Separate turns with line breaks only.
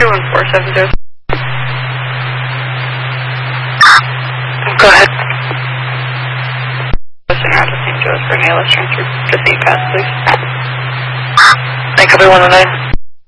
21470. Go ahead. Listening out to St. Joe's for an ALS transfer to St. Pass, please. I copy 109.